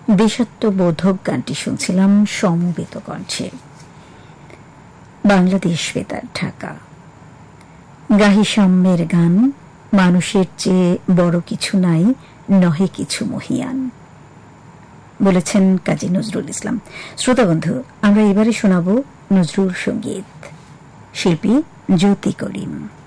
দেশাত্মবোধক গানটি শুনছিলাম সমবেত কণ্ঠে। বাংলাদেশ বেতার, ঢাকা। গাহি সাম্যের গান, মানুষের চেয়ে বড় কিছু নাই, নহে কিছু মহিয়ান, বলেছেন কাজী নজরুল ইসলাম। শ্রোতা বন্ধু, আমরা এবারে শোনাব নজরুল সঙ্গীত, শিল্পী জ্যোতি করিম।